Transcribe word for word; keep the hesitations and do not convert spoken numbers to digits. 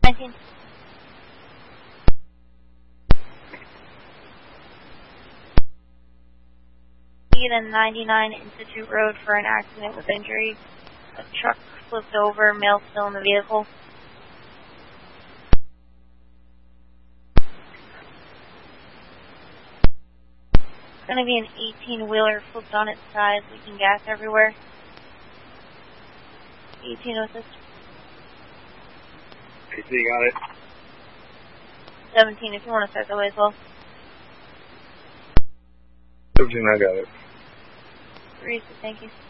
nineteen. In ninety-nine Institute Road for an accident with injury. A truck flipped over, male still in the vehicle. It's going to be an eighteen-wheeler flipped on its side, leaking gas everywhere. eighteen assist. eighteen, got it. seventeen, if you want to start that way as well. seventeen, I got it. Three, thank you.